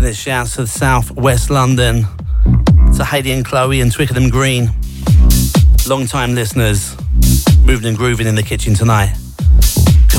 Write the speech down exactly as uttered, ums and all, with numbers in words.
Passionate shouts to South West London, to Hayley and Chloe and Twickenham Green. Long time listeners, moving and grooving in the kitchen tonight.